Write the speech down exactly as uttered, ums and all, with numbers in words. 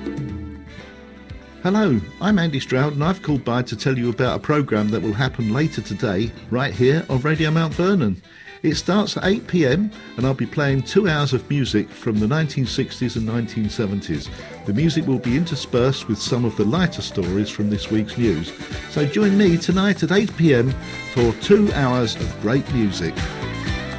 Hello, I'm Andy Stroud and I've called by to tell you about a programme that will happen later today right here on Radio Mount Vernon. It starts at eight p m and I'll be playing two hours of music from the nineteen sixties and nineteen seventies. The music will be interspersed with some of the lighter stories from this week's news. So join me tonight at eight p m for two hours of great music.